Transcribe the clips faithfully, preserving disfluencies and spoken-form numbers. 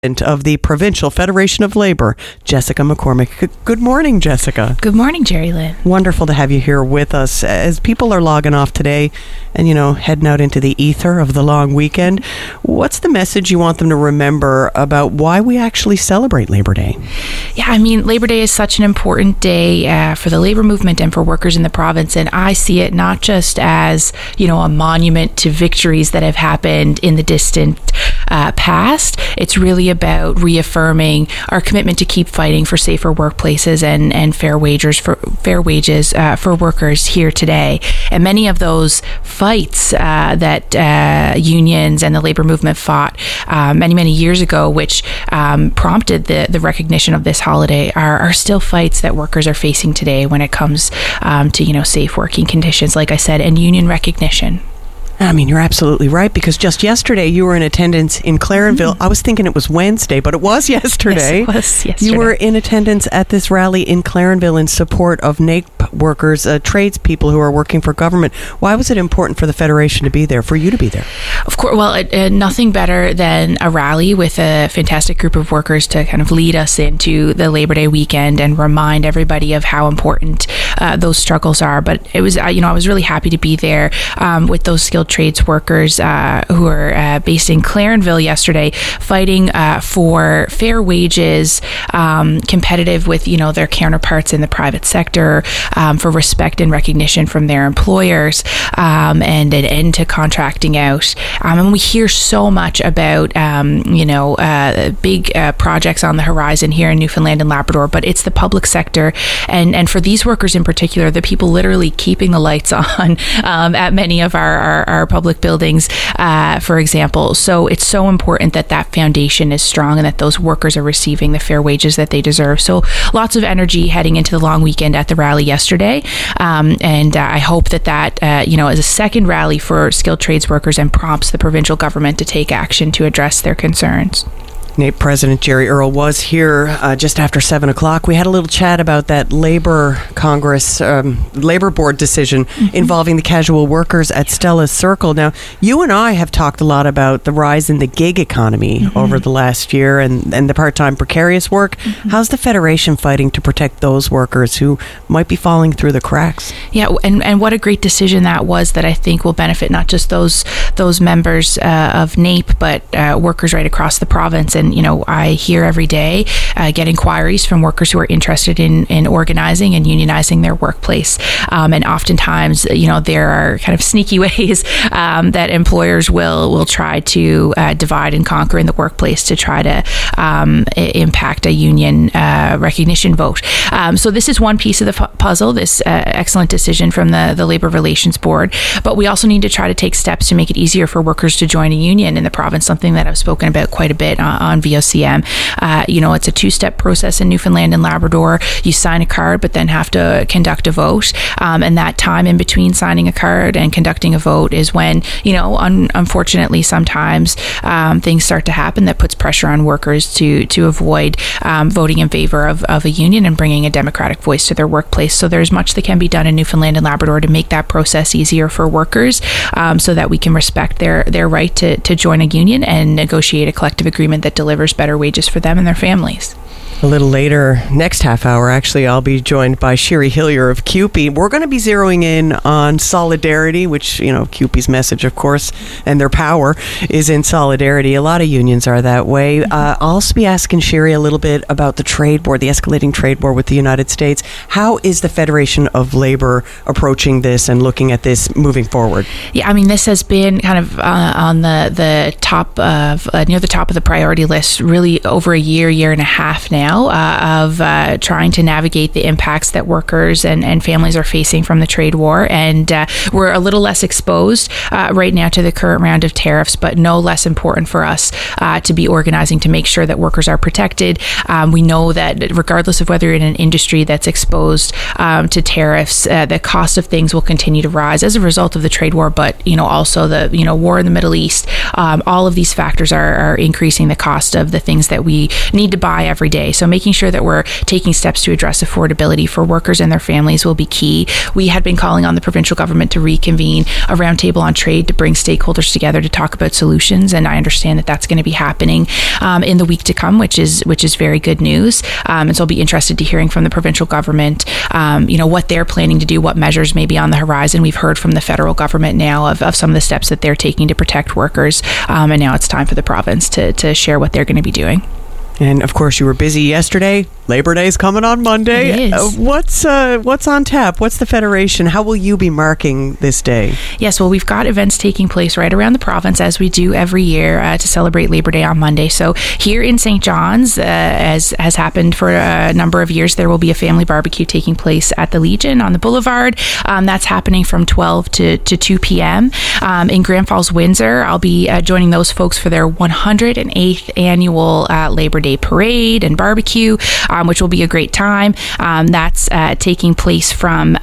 of the Provincial Federation of Labor, Jessica McCormick. Good morning, Jessica. Good morning, Jerry Lynn. Wonderful to have you here with us. As people are logging off today and, you know, heading out into the ether of the long weekend, what's the message you want them to remember about why we actually celebrate Labor Day? Yeah, I mean, Labor Day is such an important day uh, for the labor movement and for workers in the province, and I see it not just as, you know, a monument to victories that have happened in the distant uh, past. It's really about reaffirming our commitment to keep fighting for safer workplaces and, and fair wages for fair wages uh, for workers here today. And many of those fights uh, that uh, unions and the labor movement fought uh, many, many years ago, which um, prompted the, the recognition of this holiday, are, are still fights that workers are facing today when it comes um, to, you know, safe working conditions, like I said, and union recognition. I mean, you're absolutely right, because just yesterday you were in attendance in Clarenville. Mm-hmm. I was thinking it was Wednesday, but it was yesterday. Yes, it was yesterday. You were in attendance at this rally in Clarenville in support of NAPE workers, uh, tradespeople who are working for government. Why was it important for the Federation to be there, for you to be there? Of course, well, it, uh, nothing better than a rally with a fantastic group of workers to kind of lead us into the Labor Day weekend and remind everybody of how important uh, those struggles are. But it was, uh, you know, I was really happy to be there um, with those skilled trades workers uh, who are uh, based in Clarenville yesterday, fighting uh, for fair wages, um, competitive with, you know, their counterparts in the private sector, um, for respect and recognition from their employers, um, and an end to contracting out. Um, and we hear so much about, um, you know, uh, big uh, projects on the horizon here in Newfoundland and Labrador, but it's the public sector. And, and for these workers in particular, the people literally keeping the lights on um, at many of our, our, our public buildings, uh, for example. So it's so important that that foundation is strong and that those workers are receiving the fair wages that they deserve. So lots of energy heading into the long weekend at the rally yesterday. Um, and uh, I hope that that, uh, you know, is a second rally for skilled trades workers and prompts the provincial government to take action to address their concerns. NAPE President Jerry Earle was here uh, just after seven o'clock. We had a little chat about that Labor Congress, um, Labor Board decision mm-hmm. involving the casual workers at Stella's Circle. Now, you and I have talked a lot about the rise in the gig economy mm-hmm. over the last year and, and the part-time precarious work. Mm-hmm. How's the Federation fighting to protect those workers who might be falling through the cracks? Yeah, and, and what a great decision that was, that I think will benefit not just those those members uh, of NAPE, but uh, workers right across the province. And, you know, I hear every day, uh, get inquiries from workers who are interested in, in organizing and unionizing their workplace. Um, and oftentimes, you know, there are kind of sneaky ways um, that employers will will try to uh, divide and conquer in the workplace to try to um, I- impact a union uh, recognition vote. Um, so this is one piece of the f- puzzle, this uh, excellent decision from the, the Labor Relations Board. But we also need to try to take steps to make it easier for workers to join a union in the province, something that I've spoken about quite a bit on, on V O C M. Uh, you know, it's a two-step process in Newfoundland and Labrador. You sign a card, but then have to conduct a vote. Um, and that time in between signing a card and conducting a vote is when, you know, un- unfortunately, sometimes um, things start to happen that puts pressure on workers to to avoid um, voting in favor of, of a union and bringing a democratic voice to their workplace. So there's much that can be done in Newfoundland and Labrador to make that process easier for workers, um, so that we can respect their, their right to, to join a union and negotiate a collective agreement that delivers better wages for them and their families. A little later, next half hour, actually, I'll be joined by Sherry Hillier of C U P E. We're going to be zeroing in on solidarity, which, you know, C U P E's message, of course, and their power is in solidarity. A lot of unions are that way. Uh, I'll also be asking Sherry a little bit about the trade war, the escalating trade war with the United States. How is the Federation of Labor approaching this and looking at this moving forward? Yeah, I mean, this has been kind of uh, on the, the top of, uh, near the top of the priority list, really over a year, year and a half now. Uh, of uh, trying to navigate the impacts that workers and, and families are facing from the trade war. And uh, we're a little less exposed uh, right now to the current round of tariffs, but no less important for us uh, to be organizing to make sure that workers are protected. Um, we know that regardless of whether you're in an industry that's exposed um, to tariffs, uh, the cost of things will continue to rise as a result of the trade war, but, you know, also the, you know, war in the Middle East. Um, all of these factors are, are increasing the cost of the things that we need to buy every day. So making sure that we're taking steps to address affordability for workers and their families will be key. We had been calling on the provincial government to reconvene a roundtable on trade to bring stakeholders together to talk about solutions, and I understand that that's going to be happening um, in the week to come, which is which is very good news. Um, and so I'll be interested to hearing from the provincial government, um, you know, what they're planning to do, what measures may be on the horizon. We've heard from the federal government now of, of some of the steps that they're taking to protect workers, um, and now it's time for the province to, to share what they're going to be doing. And of course, you were busy yesterday. Labor Day is coming on Monday. It is. Uh, what's uh, what's on tap? What's the Federation? How will you be marking this day? Yes, well, we've got events taking place right around the province, as we do every year, uh, to celebrate Labor Day on Monday. So here in Saint John's, uh, as has happened for a number of years, there will be a family barbecue taking place at the Legion on the Boulevard. Um, that's happening from twelve to, to two p.m. Um, in Grand Falls, Windsor, I'll be uh, joining those folks for their one hundred eighth annual uh, Labor Day parade and barbecue, um, which will be a great time. Um, that's uh, taking place from uh,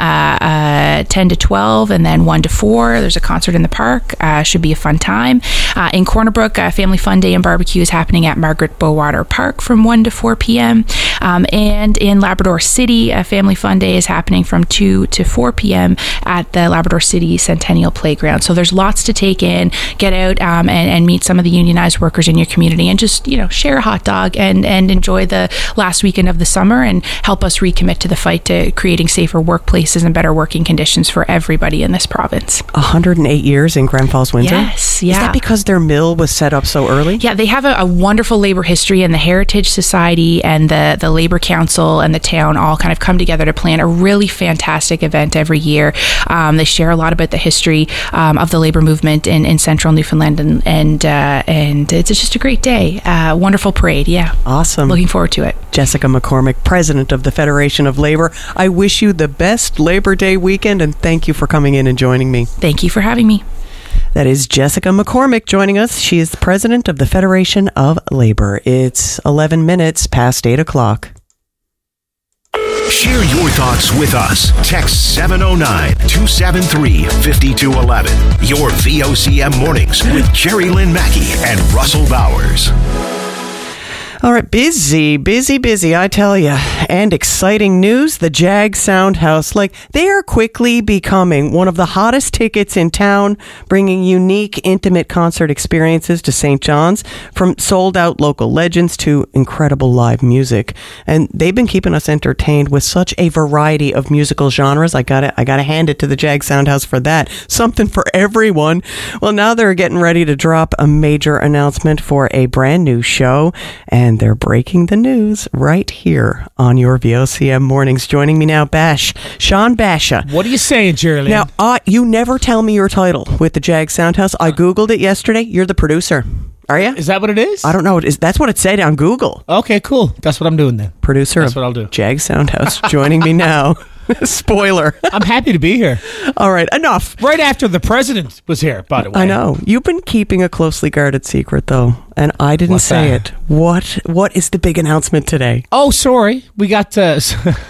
uh, ten to twelve and then one to four. There's a concert in the park. Uh, should be a fun time. Uh, in Corner Brook, uh, Family Fun Day and Barbecue is happening at Margaret Bowater Park from one to four p.m. Um, and in Labrador City, uh, Family Fun Day is happening from two to four p.m. at the Labrador City Centennial Playground. So there's lots to take in. Get out um, and, and meet some of the unionized workers in your community and just, you know, share a hot dog and, and enjoy the last weekend of the summer and help us recommit to the fight to creating safer workplaces and better working conditions for everybody in this province. one hundred eight years in Grand Falls, Windsor? Yes, yeah. Is that because their mill was set up so early? Yeah, they have a, a wonderful labor history, and the Heritage Society and the, the Labor Council and the town all kind of come together to plan a really fantastic event every year. Um, they share a lot about the history um, of the labor movement in, in central Newfoundland, and and, uh, and it's just a great day. Uh, wonderful parade, yeah. Awesome. Looking forward to it. Jessica McCormick, President of the Federation of Labor. I wish you the best Labor Day weekend, and thank you for coming in and joining me. Thank you for having me. That is Jessica McCormick joining us. She is the President of the Federation of Labor. It's eleven minutes past eight o'clock. Share your thoughts with us. Text seven oh nine, two seven three, five two one one. Your V O C M Mornings with Jerry Lynn Mackey and Russell Bowers. All right, busy, busy, busy, I tell you. And exciting news, the Jag Soundhouse. Like, they are quickly becoming one of the hottest tickets in town, bringing unique, intimate concert experiences to Saint John's, from sold-out local legends to incredible live music. And they've been keeping us entertained with such a variety of musical genres. I gotta, I gotta hand it to the Jag Soundhouse for that. Something for everyone. Well, now they're getting ready to drop a major announcement for a brand new show, and And they're breaking the news right here on your V O C M Mornings. Joining me now, Bash, Sean Basha. What are you saying, Jerry? Now, uh, you never tell me your title with the Jag Soundhouse. I Googled it yesterday. You're the producer. Are you? Is that what it is? I don't know. Is That's what it said on Google. Okay, cool. That's what I'm doing then. Producer That's of what I'll do. Jag Soundhouse. Joining me now. Spoiler. I'm happy to be here. All right, enough. Right after the president was here, by the way. I know. You've been keeping a closely guarded secret, though, and I didn't What's say that? it. What? What is the big announcement today? Oh, sorry. We got to...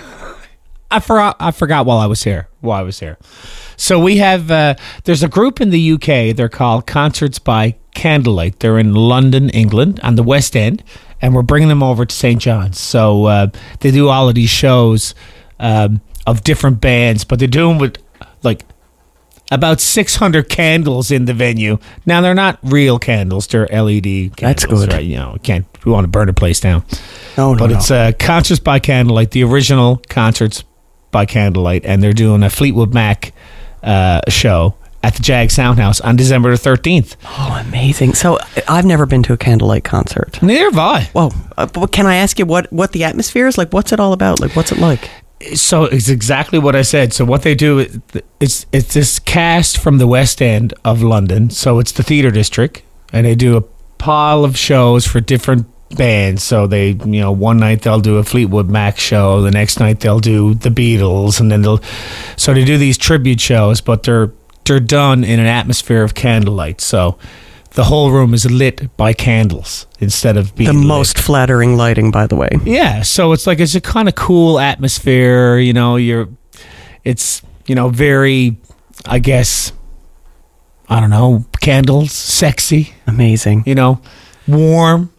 I forgot I forgot while I was here. While I was here. So we have... Uh, there's a group in the U K. They're called Concerts by Candlelight. They're in London, England, on the West End, and we're bringing them over to Saint John's. So uh, they do all of these shows... Um, of different bands, but they're doing with like about six hundred candles in the venue. Now they're not real candles; they're L E D candles. That's good. Right? You know, can't we want to burn a place down? Oh, no, but no. it's uh, Concerts by Candlelight, the original Concerts by Candlelight, and they're doing a Fleetwood Mac uh, show at the Jag Soundhouse on December the thirteenth. Oh, amazing. So I've never been to a Candlelight concert. Neither have I. Whoa. Uh, but can I ask you what, what the atmosphere is? Like, what's it all about? Like, what's it like? So it's exactly what I said. So what they do, it's it's this cast from the West End of London. So it's the theatre district, and they do a pile of shows for different bands. So they, you know, one night they'll do a Fleetwood Mac show, the next night they'll do the Beatles, and then they'll. So they do these tribute shows, but they're they're done in an atmosphere of candlelight. So the whole room is lit by candles instead of being The lit. most flattering lighting, by the way. Yeah, so it's like it's a kind of cool atmosphere, you know, you're it's, you know, very, I guess, I don't know, candles, sexy, Amazing. you know, warm.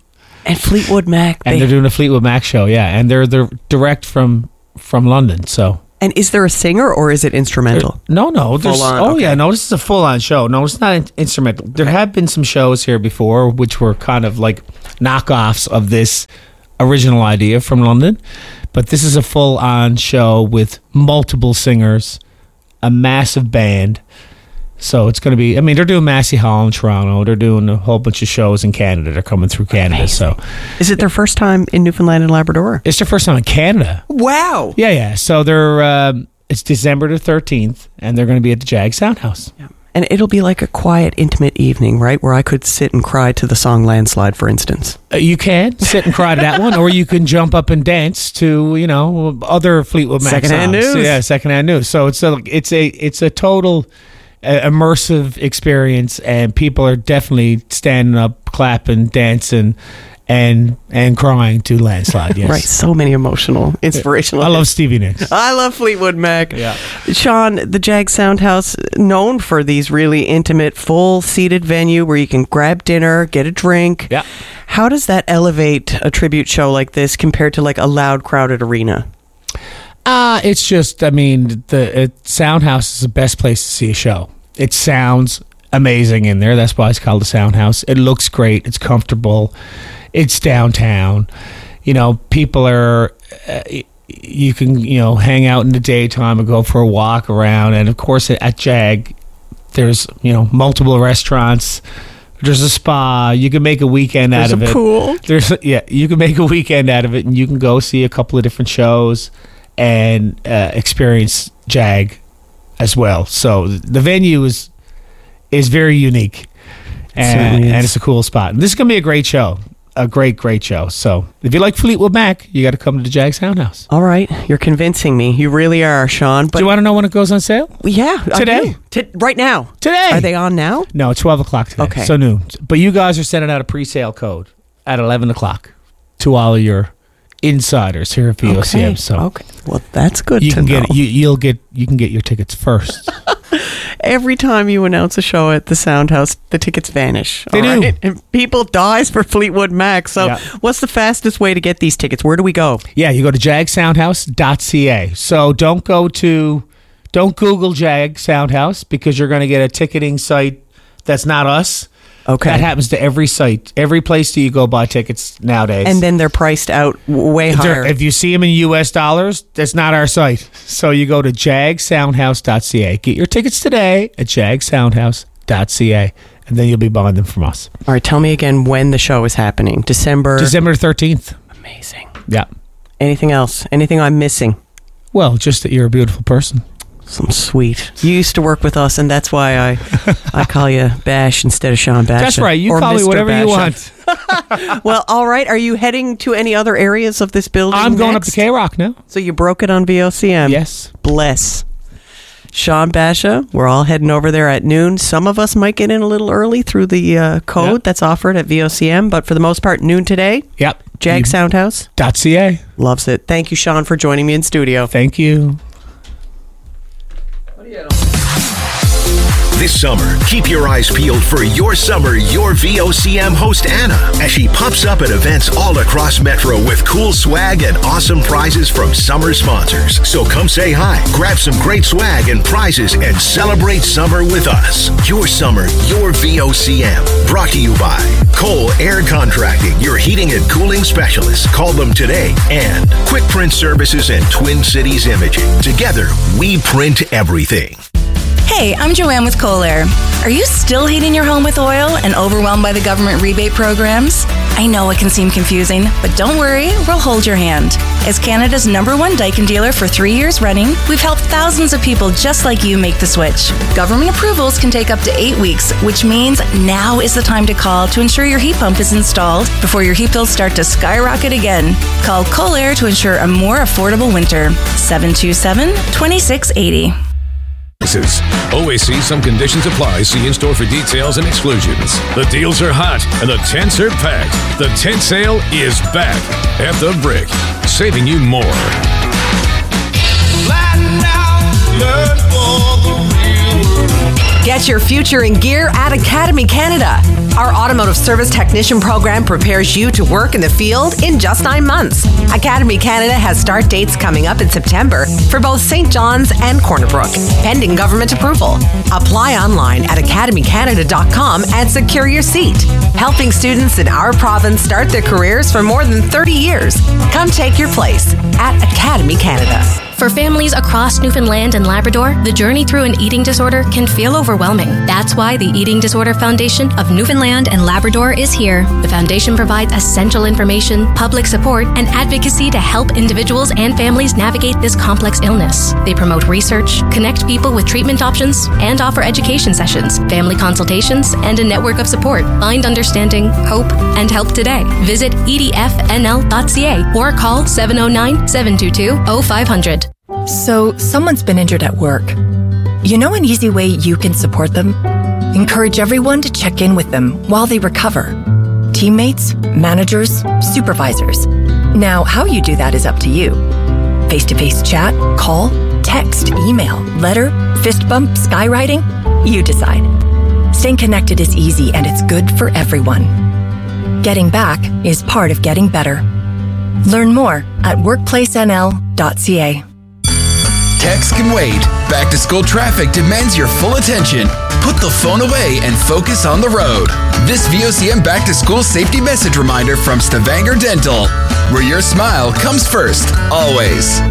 And Fleetwood Mac. And they- they're doing a Fleetwood Mac show, yeah. And they're they're direct from from London, so. And is there a singer or is it instrumental? No, no. There's, Full on, oh, okay. yeah. No, this is a full-on show. No, it's not in- instrumental. There have been some shows here before which were kind of like knockoffs of this original idea from London. But this is a full-on show with multiple singers, a massive band. So it's going to be, I mean, they're doing Massey Hall in Toronto. They're doing a whole bunch of shows in Canada. They're coming through Canada. Amazing. So Is it their first time in Newfoundland and Labrador? it's their first time in Canada. Wow. Yeah, yeah. So they're, um, it's December the thirteenth, and they're going to be at the Jag Soundhouse. Yeah. And it'll be like a quiet, intimate evening, right? Where I could sit and cry to the song Landslide, for instance. Uh, you can sit and cry to that one, or you can jump up and dance to, you know, other Fleetwood Mac Secondhand songs. news. Yeah, secondhand news. So it's a it's a it's a total uh, immersive experience, and people are definitely standing up, clapping, dancing, and and crying to Landslide. Yes, Right. So many emotional, inspirational. I love Stevie Nicks. I love Fleetwood Mac. Yeah. Sean, the Jag Soundhouse, known for these really intimate, full-seated venue where you can grab dinner, get a drink. Yeah. How does that elevate a tribute show like this compared to like a loud, crowded arena? Uh, it's just, I mean, the it, Soundhouse is the best place to see a show. It sounds amazing in there. That's why it's called the Soundhouse. It looks great. It's comfortable. It's downtown. You know, people are, uh, you can, you know, hang out in the daytime and go for a walk around. And of course, at Jag, there's, you know, multiple restaurants. There's a spa. You can make a weekend There's out of a it. pool. There's a, yeah, you can make a weekend out of it, and you can go see a couple of different shows and uh, experience Jag as well. So the venue is is very unique, and, certainly is. and it's a cool spot. And this is gonna be a great show, a great great show. So if you like Fleetwood Mac, you got to come to the Jag Soundhouse. All right. You're convincing me. You really are, Sean. But Do you want to know when it goes on sale? yeah. I Today? do. T- right now. Today. Are they on now? No, twelve o'clock today. Okay. So noon. But you guys are sending out a pre-sale code at eleven o'clock to all of your insiders here at V O C M. Okay. So okay. Well, that's good you to can know. get you, you'll get you can get your tickets first. Every time you announce a show at the Soundhouse, the tickets vanish. They all do. right? And people dies for Fleetwood Mac. So Yeah. what's the fastest way to get these tickets? Where do we go? Yeah, you go to jag soundhouse dot c a. So don't go to don't Google Jag Soundhouse because you're going to get a ticketing site that's not us. Okay. That happens to every site, every place that you go buy tickets nowadays. And then they're priced out w- way If they're- higher. if you see them in U S dollars, that's not our site. So you go to jag soundhouse dot c a. Get your tickets today at jag soundhouse dot c a, and then you'll be buying them from us. All right. Tell me again when the show is happening. December. December thirteenth. Amazing. Yeah. Anything else? Anything I'm missing? Well, just that you're a beautiful person. Some sweet. You used to work with us, and that's why I I call you Bash instead of Sean Bash. That's right. You or call me Mister whatever you Basha. want. Well, all right. Are you heading to any other areas of this building? I'm going up next? to K-Rock now. So you broke it on V O C M. Yes. Bless. Sean Basha, we're all heading over there at noon. Some of us might get in a little early through the uh, code Yep. that's offered at V O C M, but for the most part, noon today. Yep. Jag You- Soundhouse Dot .ca. loves it. Thank you, Sean, for joining me in studio. Thank you. This summer, keep your eyes peeled for Your Summer, Your V O C M host Anna, as she pops up at events all across Metro with cool swag and awesome prizes from summer sponsors. So come say hi, grab some great swag and prizes, and celebrate summer with us. Your Summer, Your V O C M. Brought to you by Cole Air Contracting, your heating and cooling specialist. Call them today. And Quick Print Services and Twin Cities Imaging. Together, we print everything. Hey, I'm Joanne with Kohler. Are you still heating your home with oil and overwhelmed by the government rebate programs? I know it can seem confusing, but don't worry, we'll hold your hand. As Canada's number one Daikin dealer for three years running, we've helped thousands of people just like you make the switch. Government approvals can take up to eight weeks, which means now is the time to call to ensure your heat pump is installed before your heat bills start to skyrocket again. Call Kohler to ensure a more affordable winter. seven two seven, two six eight zero. Always see some conditions apply. See in store for details and exclusions. The deals are hot and the tents are packed. The tent sale is back at the Brick, saving you more. Flying down, learn for the real world. Get your future in gear at Academy Canada. Our automotive service technician program prepares you to work in the field in just nine months. Academy Canada has start dates coming up in September for both Saint John's and Corner Brook, pending government approval. Apply online at academy canada dot com and secure your seat. Helping students in our province start their careers for more than thirty years. Come take your place at Academy Canada. For families across Newfoundland and Labrador, the journey through an eating disorder can feel overwhelming. That's why the Eating Disorder Foundation of Newfoundland and Labrador is here. The foundation provides essential information, public support, and advocacy to help individuals and families navigate this complex illness. They promote research, connect people with treatment options, and offer education sessions, family consultations, and a network of support. Find understanding, hope, and help today. Visit e d f n l dot c a or call seven oh nine, seven two two, oh five hundred. So, someone's been injured at work. You know an easy way you can support them? Encourage everyone to check in with them while they recover. Teammates, managers, supervisors. Now, how you do that is up to you. Face-to-face chat, call, text, email, letter, fist bump, skywriting? You decide. Staying connected is easy and it's good for everyone. Getting back is part of getting better. Learn more at workplace n l dot c a. Text can wait. Back to school traffic demands your full attention. Put the phone away and focus on the road. This V O C M Back to School safety message reminder from Stavanger Dental, where your smile comes first, always.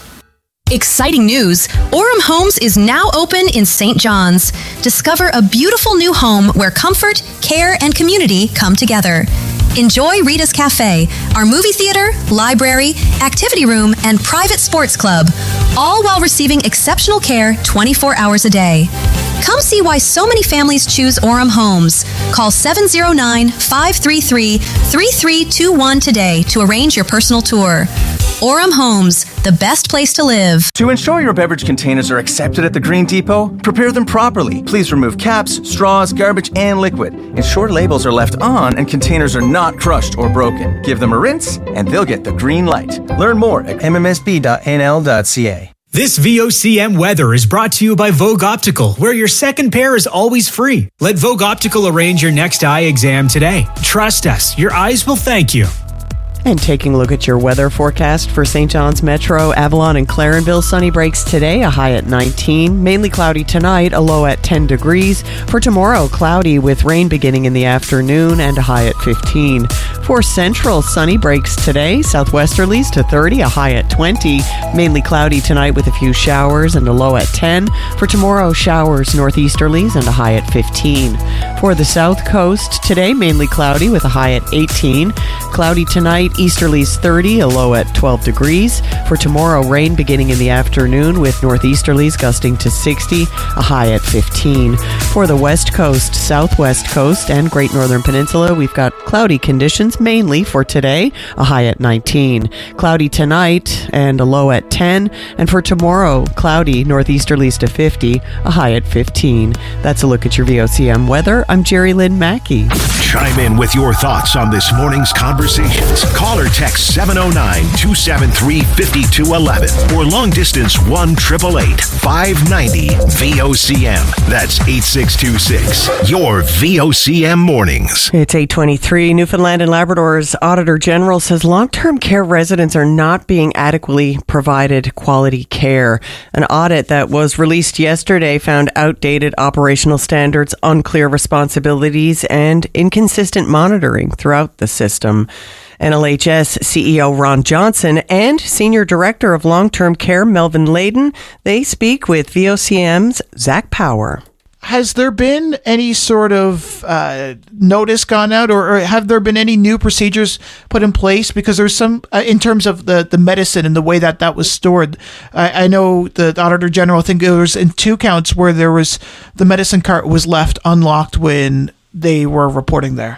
Exciting news! Orem Homes is now open in Saint John's. Discover a beautiful new home where comfort, care, and community come together. Enjoy Rita's Cafe, our movie theater, library, activity room, and private sports club, all while receiving exceptional care twenty-four hours a day. Come see why so many families choose Orem Homes. Call seven oh nine, five three three, three three two one today to arrange your personal tour. Orem Homes, the best place to live. To ensure your beverage containers are accepted at the Green Depot, prepare them properly. Please remove caps, straws, garbage, and liquid. Ensure labels are left on and containers are not crushed or broken. Give them a rinse, and they'll get the green light. Learn more at m m s b dot n l dot c a. This V O C M weather is brought to you by Vogue Optical, where your second pair is always free. Let Vogue Optical arrange your next eye exam today. Trust us, your eyes will thank you. And taking a look at your weather forecast for Saint John's Metro, Avalon, and Clarenville. Sunny breaks today, a high at nineteen. Mainly cloudy tonight, a low at ten degrees. For tomorrow, cloudy with rain beginning in the afternoon and a high at fifteen. For Central, sunny breaks today, southwesterlies to thirty, a high at twenty. Mainly cloudy tonight with a few showers and a low at ten. For tomorrow, showers northeasterlies and a high at fifteen. For the South Coast, today mainly cloudy with a high at eighteen. Cloudy tonight, easterlies thirty, a low at twelve degrees. For tomorrow, rain beginning in the afternoon with northeasterlies gusting to sixty, a high at fifteen. For the West Coast, Southwest Coast, and Great Northern Peninsula, we've got cloudy conditions mainly for today, a high at nineteen. Cloudy tonight and a low at ten. And for tomorrow, cloudy northeasterlies to fifty, a high at fifteen. That's a look at your V O C M weather. I'm Jerry Lynn Mackey. Chime in with your thoughts on this morning's conversations. Call or text seven oh nine, two seven three, five two one one or long distance one eight eight eight, five nine zero V O C M. That's eight six two six. Your V O C M mornings. It's eight twenty-three. Newfoundland and Labrador's Auditor General says long-term care residents are not being adequately provided quality care. An audit that was released yesterday found outdated operational standards, unclear responsibilities, and inconsistent monitoring throughout the system. N L H S C E O Ron Johnson and Senior Director of Long-Term Care Melvin Layden, they speak with V O C M's Zach Power. Has there been any sort of uh, notice gone out, or, or have there been any new procedures put in place? Because there's some, uh, in terms of the, the medicine and the way that that was stored. I, I know the Auditor General, I think it was in two counts where there was, the medicine cart was left unlocked when they were reporting there.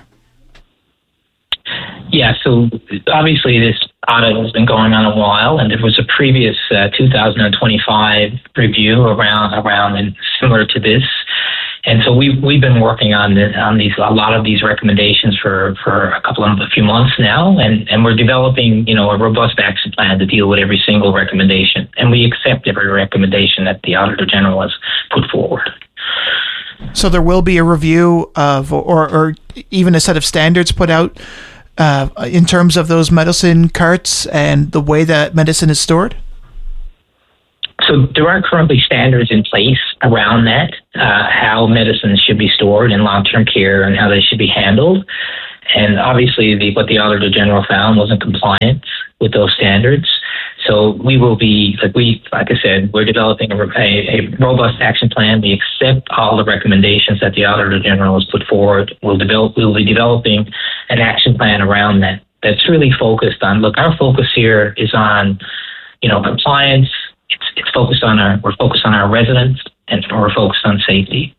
Yeah, so obviously this audit has been going on a while, and there was a previous uh, two thousand twenty-five review around around and similar to this, and so we've we've been working on this, on these a lot of these recommendations for, for a couple of a few months now, and, and we're developing you know a robust action plan to deal with every single recommendation, and we accept every recommendation that the Auditor General has put forward. So there will be a review of, or, or even a set of standards put out uh, in terms of those medicine carts and the way that medicine is stored? So there are currently standards in place around that, uh, how medicines should be stored in long-term care and how they should be handled. And obviously the, what the Auditor General found wasn't compliant with those standards. So we will be, like we, like I said, we're developing a, a, a robust action plan. We accept all the recommendations that the Auditor General has put forward. We'll develop, we'll be developing an action plan around that. That's really focused on, look, our focus here is on, you know, compliance. It's, it's focused on our, we're focused on our residents, and we're focused on safety.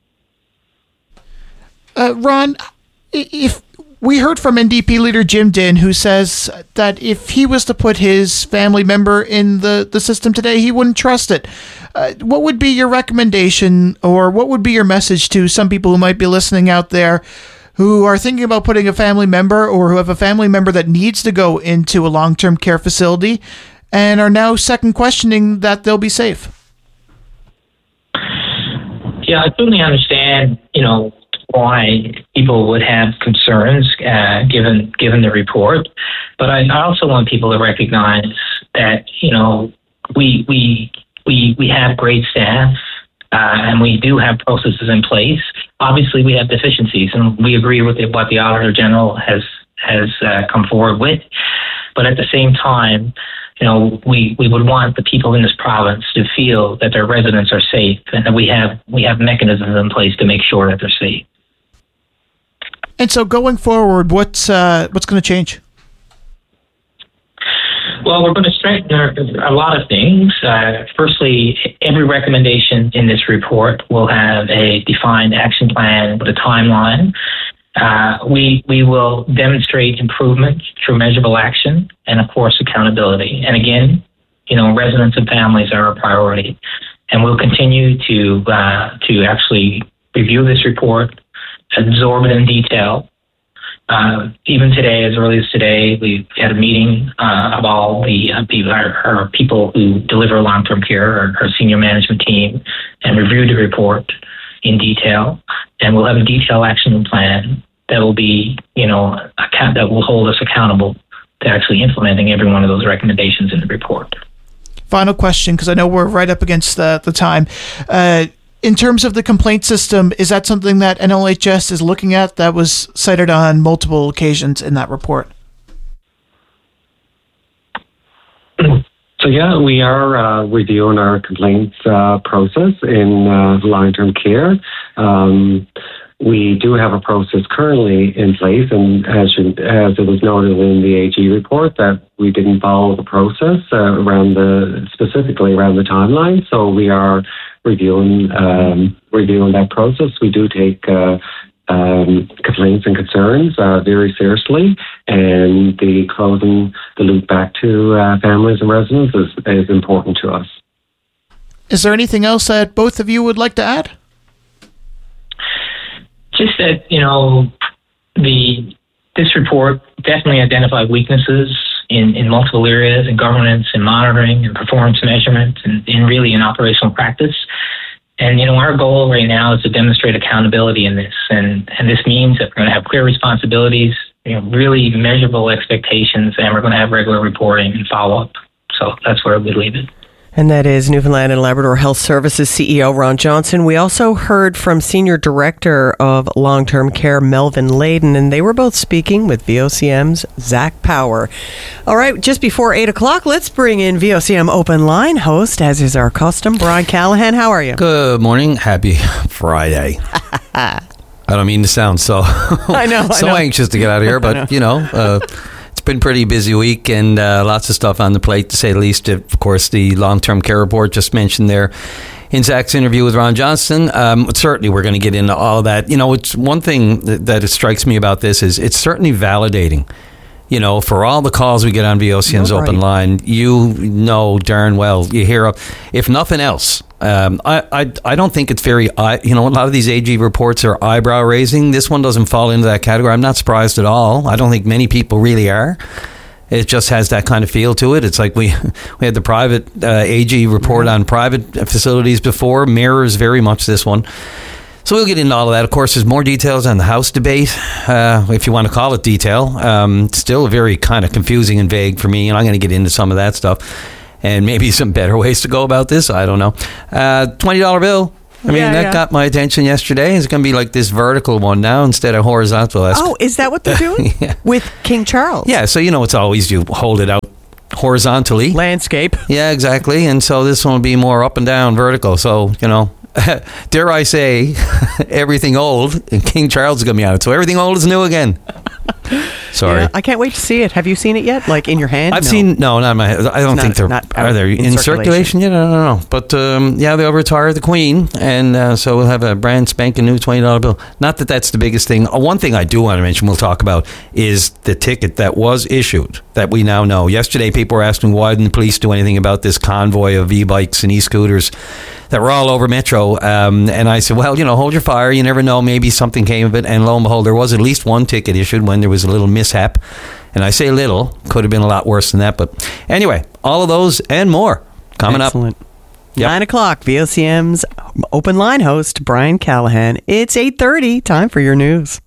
Uh, Ron, if we heard from N D P leader Jim Dinn, who says that if he was to put his family member in the, the system today, he wouldn't trust it. Uh, what would be your recommendation, or what would be your message to some people who might be listening out there who are thinking about putting a family member, or who have a family member that needs to go into a long-term care facility and are now second questioning that they'll be safe? Yeah, I certainly understand, you know, why people would have concerns uh, given given the report, but I, I also want people to recognize that, you know, we we we we have great staff uh, and we do have processes in place. Obviously, we have deficiencies, and we agree with what the Auditor General has has uh, come forward with. But at the same time, you know, we, we would want the people in this province to feel that their residents are safe, and that we have we have mechanisms in place to make sure that they're safe. And so going forward, what's uh, what's going to change? Well, we're going to strengthen our, a lot of things. Uh, firstly, every recommendation in this report will have a defined action plan with a timeline. Uh, we we will demonstrate improvement through measurable action and, of course, accountability. And again, you know, residents and families are a priority, and we'll continue to uh, to actually review this report, absorb it in detail. Uh, even today, as early as today, we had a meeting uh, of all the uh, people, our, our people who deliver long-term care, our, our senior management team, and reviewed the report in detail. And we'll have a detailed action plan that will be, you know, account, that will hold us accountable to actually implementing every one of those recommendations in the report. Final question, because I know we're right up against the, the time. Uh, in terms of the complaint system, is that something that N L H S is looking at? That was cited on multiple occasions in that report. So yeah, we are uh, reviewing our complaints uh, process in uh, long-term care. Um, we do have a process currently in place, and as you, as it was noted in the A G report, that we didn't follow the process uh, around the specifically around the timeline. So we are reviewing um, reviewing that process. We do take uh, um, complaints and concerns uh, very seriously, and the closing the loop back to uh, families and residents is, is important to us. Is there anything else that both of you would like to add? Just that, you know, the this report definitely identified weaknesses in, in multiple areas, in governance, in monitoring, and performance measurement, and, and really in operational practice. And, you know, our goal right now is to demonstrate accountability in this. And, and this means that we're going to have clear responsibilities, you know, really measurable expectations, and we're going to have regular reporting and follow-up. So that's where we leave it. And that is Newfoundland and Labrador Health Services C E O Ron Johnson. We also heard from Senior Director of Long-Term Care Melvin Layden, and they were both speaking with V O C M's Zach Power. All right, just before eight o'clock, let's bring in V O C M Open Line host, as is our custom, Brian Callahan. How are you? Good morning. Happy Friday. I don't mean to sound so I know, so I know. anxious to get out of here, but, you know... Uh, been pretty busy week, and uh, lots of stuff on the plate, to say the least. Of course, the long-term care report just mentioned there in Zach's interview with Ron Johnson. Um, certainly, we're going to get into all of that. You know, it's one thing that, that it strikes me about this is it's certainly validating. You know, for all the calls we get on V O C M's Right. Open Line, you know darn well, you hear, if nothing else, um, I, I I don't think it's very, eye- you know, a lot of these A G reports are eyebrow raising. This one doesn't fall into that category. I'm not surprised at all. I don't think many people really are. It just has that kind of feel to it. It's like we we had the private uh, A G report on private facilities before, mirrors very much this one. So we'll get into all of that. Of course, there's more details on the House debate, uh, if you want to call it detail. Um, still very kind of confusing and vague for me, and I'm going to get into some of that stuff. And maybe some better ways to go about this. I don't know. Uh, twenty dollar bill. I mean, Yeah, that yeah. got my attention yesterday. It's going to be like this vertical one now instead of horizontal. That's- Oh, is that what they're doing? Yeah. With King Charles? Yeah, so you know it's always you hold it out horizontally. Landscape. Yeah, exactly. And so this one will be more up and down vertical. So, you know, dare I say, everything old, and King Charles is going to be on it. So everything old is new again. Sorry. Yeah, I can't wait to see it. Have you seen it yet? Like in your hand? I've No. seen, no, not in my, I don't It's think not- they're, not are out they in in, circulation. circulation yet? I don't know. But um, yeah, they'll retire the Queen. And uh, so we'll have a brand spanking new twenty dollar bill. Not that that's the biggest thing. Uh, one thing I do want to mention, we'll talk about, is the ticket that was issued that we now know. Yesterday, people were asking why didn't the police do anything about this convoy of e-bikes and e-scooters that were all over Metro. Um, and I said, well, you know, hold your fire. You never know. Maybe something came of it. And lo and behold, there was at least one ticket issued when there was a little mishap. And I say little. Could have been a lot worse than that. But anyway, all of those and more coming Excellent. up. Yep. Nine o'clock, V O C M's open line host, Brian Callahan. It's eight thirty. Time for your news.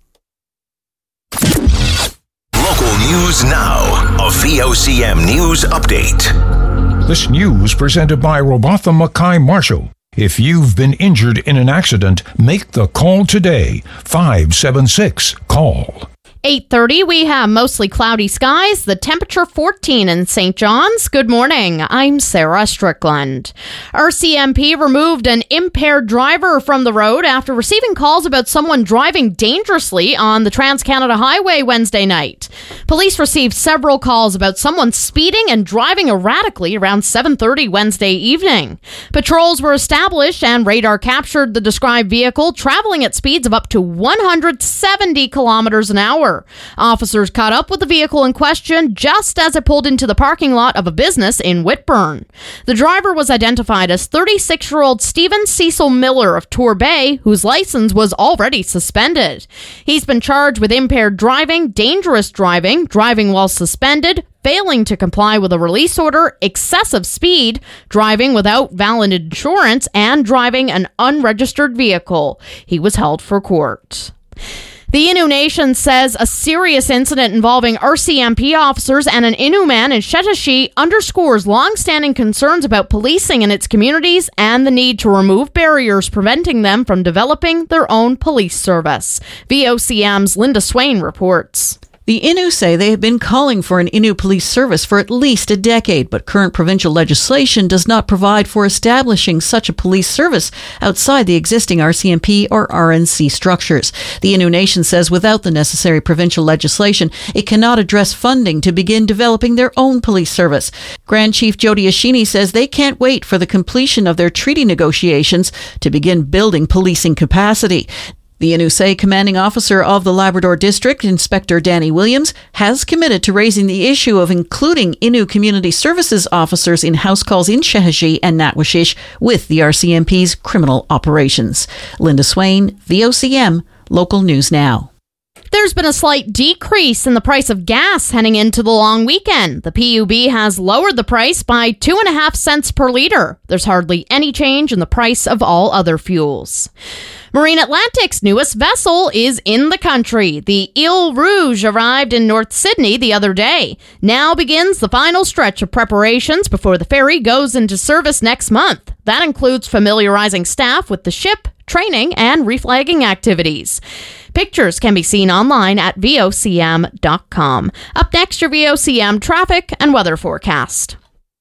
Local news now. A V O C M news update. This news presented by Robatha Mackay Marshall. If you've been injured in an accident, make the call today. five seven six, call. eight thirty, we have mostly cloudy skies, the temperature fourteen in Saint John's. Good morning, I'm Sarah Strickland. R C M P removed an impaired driver from the road after receiving calls about someone driving dangerously on the Trans-Canada Highway Wednesday night. Police received several calls about someone speeding and driving erratically around seven thirty Wednesday evening. Patrols were established and radar captured the described vehicle traveling at speeds of up to one hundred seventy kilometers an hour. Officers caught up with the vehicle in question just as it pulled into the parking lot of a business in Whitburn. The driver was identified as thirty-six-year-old Stephen Cecil Miller of Torbay, whose license was already suspended. He's been charged with impaired driving, dangerous driving, driving while suspended, failing to comply with a release order, excessive speed, driving without valid insurance, and driving an unregistered vehicle. He was held for court. The Innu Nation says a serious incident involving R C M P officers and an Innu man in Shetashi underscores long-standing concerns about policing in its communities and the need to remove barriers preventing them from developing their own police service. V O C M's Linda Swain reports. The Innu say they have been calling for an Innu police service for at least a decade, but current provincial legislation does not provide for establishing such a police service outside the existing R C M P or R N C structures. The Innu Nation says without the necessary provincial legislation, it cannot address funding to begin developing their own police service. Grand Chief Jody Ashini says they can't wait for the completion of their treaty negotiations to begin building policing capacity. The Innu say commanding officer of the Labrador District, Inspector Danny Williams, has committed to raising the issue of including Innu Community Services officers in house calls in Shehadji and Natwashish with the R C M P's criminal operations. Linda Swain, V O C M, Local News Now. There's been a slight decrease in the price of gas heading into the long weekend. The P U B has lowered the price by two and a half cents per litre. There's hardly any change in the price of all other fuels. Marine Atlantic's newest vessel is in the country. The Ile Rouge arrived in North Sydney the other day. Now begins the final stretch of preparations before the ferry goes into service next month. That includes familiarizing staff with the ship, training, and reflagging activities. Pictures can be seen online at V O C M dot com. Up next, your V O C M traffic and weather forecast.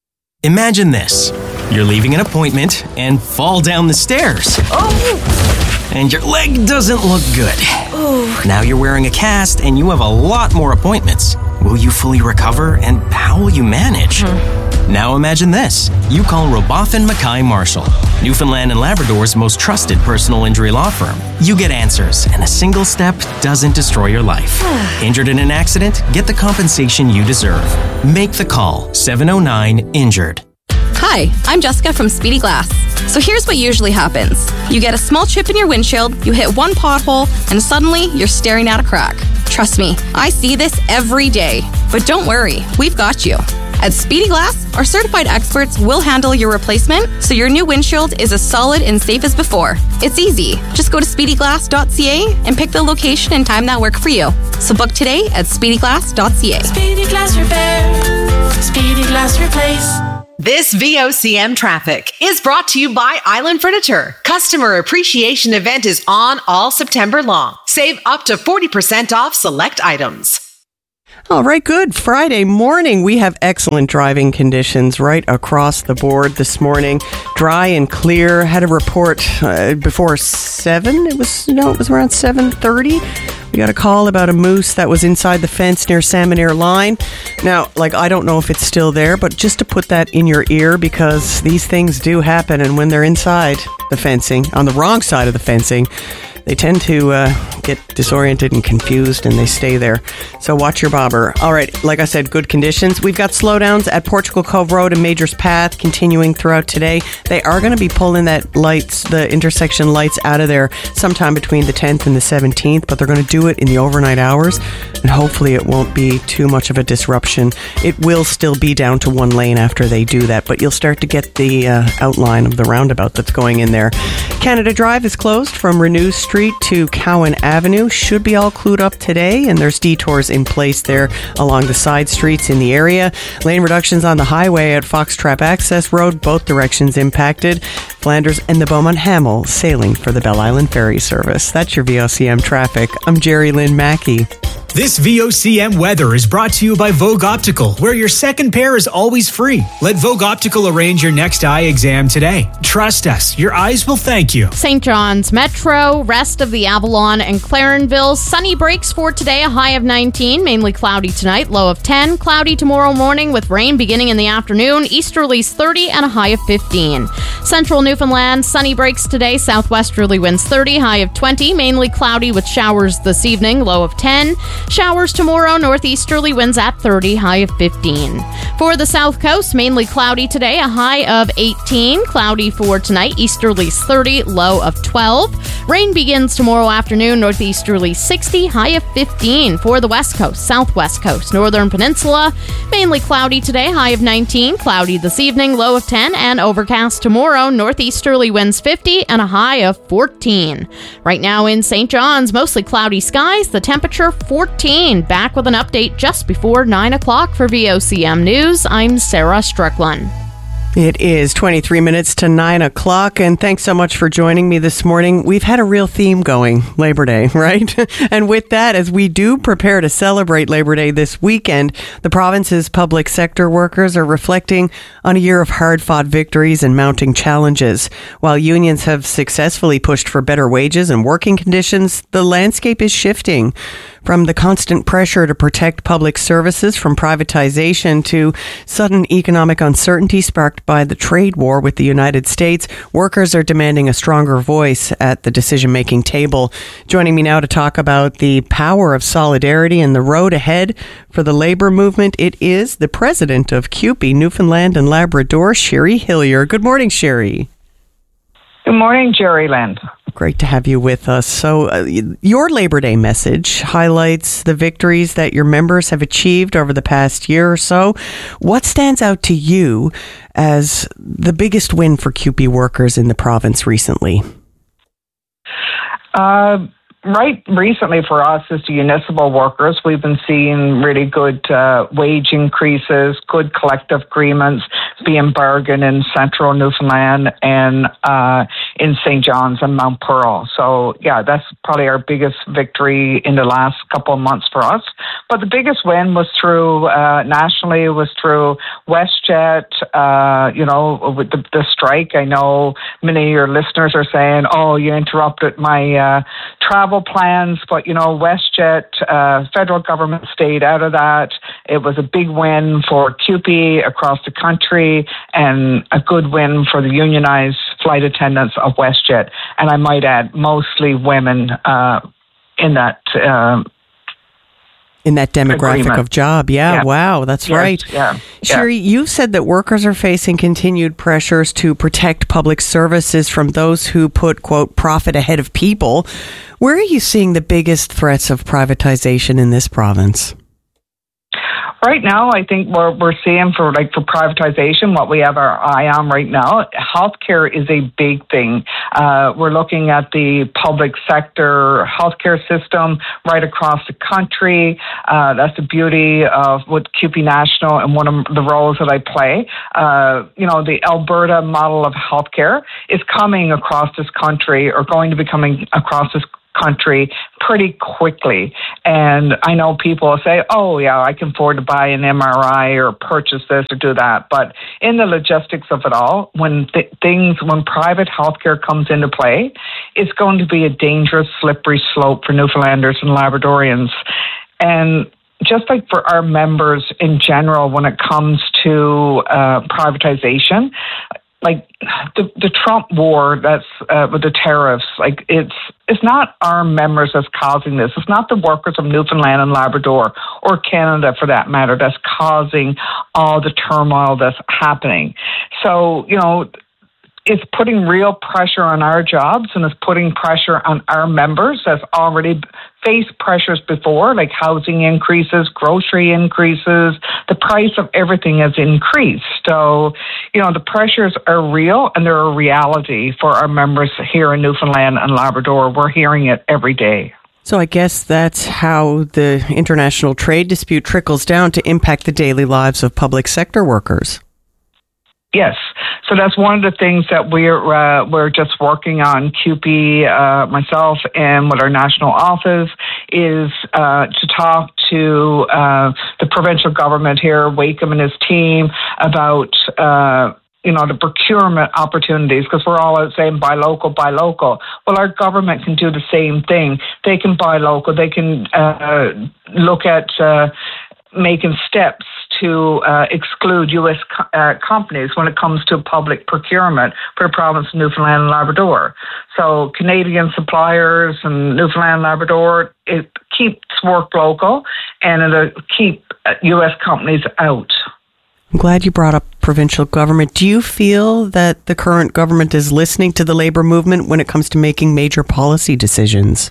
Imagine this. You're leaving an appointment and fall down the stairs. Oh! And your leg doesn't look good. Oh. Now you're wearing a cast and you have a lot more appointments. Will you fully recover and how will you manage? Hmm. Now imagine this. You call Robatha Mackay Marshall, Newfoundland and Labrador's most trusted personal injury law firm. You get answers and a single step doesn't destroy your life. Injured in an accident? Get the compensation you deserve. Make the call. seven oh nine injured. Hi, I'm Jessica from Speedy Glass. So here's what usually happens. You get a small chip in your windshield, you hit one pothole, and suddenly you're staring at a crack. Trust me, I see this every day. But don't worry, we've got you. At Speedy Glass, our certified experts will handle your replacement so your new windshield is as solid and safe as before. It's easy. Just go to speedy glass dot c a and pick the location and time that work for you. So book today at speedy glass dot c a. Speedy Glass Repair. Speedy Glass Replace. This V O C M traffic is brought to you by Island Furniture. Customer Appreciation Event is on all September long. Save up to forty percent off select items. All right, good. Friday morning, we have excellent driving conditions right across the board this morning. Dry and clear. Had a report uh, before seven. It was, no, it was around seven thirty. We got a call about a moose that was inside the fence near Salmon Air Line. Now, like, I don't know if it's still there, but just to put that in your ear, because these things do happen, and when they're inside the fencing, on the wrong side of the fencing, they tend to uh, get disoriented and confused, and they stay there. So watch your bobber. All right, like I said, good conditions. We've got slowdowns at Portugal Cove Road and Majors Path continuing throughout today. They are going to be pulling that lights, the intersection lights out of there sometime between the tenth and the seventeenth, but they're going to do it in the overnight hours, and hopefully it won't be too much of a disruption. It will still be down to one lane after they do that, but you'll start to get the uh, outline of the roundabout that's going in there. Canada Drive is closed from Renew Street to Cowan Avenue. Should be all clued up today, and there's detours in place there along the side streets in the area. Lane reductions on the highway at Foxtrap Access Road, both directions impacted. Flanders and the Beaumont Hamel sailing for the Belle Island Ferry Service. That's your V O C M traffic. I'm Jerry Lynn Mackey. This V O C M weather is brought to you by Vogue Optical, where your second pair is always free. Let Vogue Optical arrange your next eye exam today. Trust us, your eyes will thank you. Saint John's Metro, rest of the Avalon and Clarenville. Sunny breaks for today, a high of nineteen. Mainly cloudy tonight, low of ten. Cloudy tomorrow morning with rain beginning in the afternoon. Easterlies thirty and a high of fifteen. Central Newfoundland, sunny breaks today. Southwesterly winds thirty, high of twenty. Mainly cloudy with showers this evening, low of ten. Showers tomorrow, northeasterly winds at thirty, high of fifteen. For the South Coast, mainly cloudy today, a high of eighteen. Cloudy for tonight, easterlies thirty, low of twelve. Rain begins tomorrow afternoon, northeasterly sixty, high of fifteen. For the West Coast, Southwest Coast, Northern Peninsula, mainly cloudy today, high of nineteen. Cloudy this evening, low of ten, and overcast tomorrow, northeasterly winds fifty and a high of fourteen. Right now in Saint John's, mostly cloudy skies, the temperature fourteen. Back with an update just before nine o'clock for V O C M News. I'm Sarah Strickland. It is twenty-three minutes to nine o'clock, and thanks so much for joining me this morning. We've had a real theme going, Labor Day, right? And with that, as we do prepare to celebrate Labor Day this weekend, the province's public sector workers are reflecting on a year of hard-fought victories and mounting challenges. While unions have successfully pushed for better wages and working conditions, the landscape is shifting. From the constant pressure to protect public services from privatization to sudden economic uncertainty sparked by the trade war with the United States, workers are demanding a stronger voice at the decision-making table. Joining me now to talk about the power of solidarity and the road ahead for the labor movement, it is the president of C U P E, Newfoundland and Labrador, Sherry Hillier. Good morning, Sherry. Good morning, Jerry Lynn. Great to have you with us. So uh, your Labor Day message highlights the victories that your members have achieved over the past year or so. What stands out to you as the biggest win for C U P E workers in the province recently? Uh, right recently for us as the municipal workers, we've been seeing really good uh, wage increases, good collective agreements being bargained in central Newfoundland and uh, in Saint John's and Mount Pearl. So, yeah, that's probably our biggest victory in the last couple of months for us. But the biggest win was through, uh, nationally, it was through WestJet, uh, you know, with the, the strike. I know many of your listeners are saying, oh, you interrupted my uh, travel plans, but, you know, WestJet, uh, federal government stayed out of that. It was a big win for C U P E across the country and a good win for the unionized flight attendants of WestJet. And I might add, mostly women uh, in that uh, in that demographic agreement. of job. Yeah, yeah. Wow, that's yes, right. Yeah. Sherry, yeah. you've said that workers are facing continued pressures to protect public services from those who put, quote, profit ahead of people. Where are you seeing the biggest threats of privatization in this province? Right now, I think we're we're seeing for like for privatization, what we have our eye on right now, healthcare is a big thing. Uh, we're looking at the public sector healthcare system right across the country. Uh, that's the beauty of what C U P E National and one of the roles that I play. Uh, you know, the Alberta model of healthcare is coming across this country, or going to be coming across this country pretty quickly. And I know people will say, oh yeah, I can afford to buy an M R I or purchase this or do that. But in the logistics of it all, when th- things, when private healthcare comes into play, it's going to be a dangerous, slippery slope for Newfoundlanders and Labradorians. And just like for our members in general, when it comes to uh, privatization, like the the Trump war that's uh, with the tariffs, like it's it's not our members that's causing this. It's not the workers of Newfoundland and Labrador or Canada, for that matter, that's causing all the turmoil that's happening. So, you know, it's putting real pressure on our jobs, and it's putting pressure on our members that's already faced pressures before, like housing increases, grocery increases, the price of everything has increased. So, you know, the pressures are real, and they're a reality for our members here in Newfoundland and Labrador. We're hearing it every day. So I guess that's how the international trade dispute trickles down to impact the daily lives of public sector workers. Yes. So that's one of the things that we're uh, we're just working on, C U P E, uh, myself, and with our national office, is uh, to talk to uh, the provincial government here, Wakeham and his team, about uh, you know, the procurement opportunities, because we're all saying buy local, buy local. Well, our government can do the same thing. They can buy local. They can uh, look at uh, making steps to uh, exclude U S co- uh, companies when it comes to public procurement for the province of Newfoundland and Labrador. So Canadian suppliers and Newfoundland and Labrador, it keeps work local, and it'll keep U S companies out. I'm glad you brought up provincial government. Do you feel that the current government is listening to the labor movement when it comes to making major policy decisions?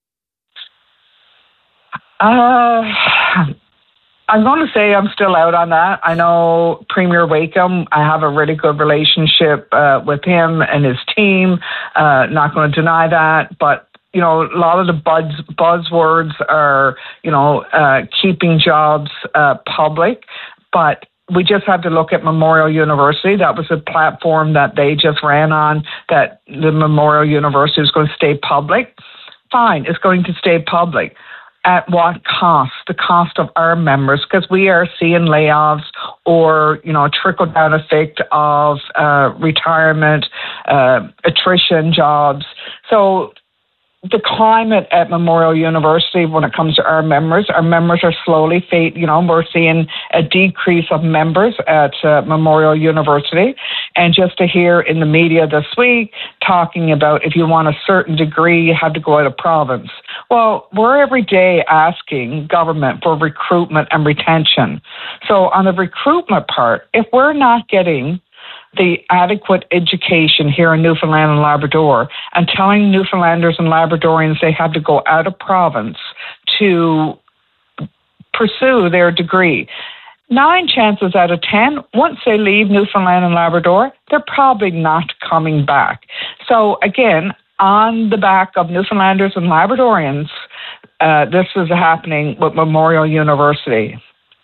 Uh... I'm going to say I'm still out on that. I know Premier Wakeham, I have a really good relationship uh, with him and his team. Uh, not going to deny that. But, you know, a lot of the buzz, buzzwords are, you know, uh, keeping jobs uh, public. But we just have to look at Memorial University. That was a platform that they just ran on, that the Memorial University is going to stay public. Fine, it's going to stay public. At what cost? The cost of our members, because we are seeing layoffs or, you know, trickle-down effect of uh, retirement, uh, attrition jobs. So the climate at Memorial University when it comes to our members, our members are slowly fade. You know, we're seeing a decrease of members at uh, Memorial University. And just to hear in the media this week talking about if you want a certain degree, you have to go out of province. Well, we're every day asking government for recruitment and retention. So on the recruitment part, if we're not getting the adequate education here in Newfoundland and Labrador and telling Newfoundlanders and Labradorians they have to go out of province to pursue their degree, nine chances out of ten, once they leave Newfoundland and Labrador, they're probably not coming back. So again, on the back of Newfoundlanders and Labradorians, uh, this is happening with Memorial University.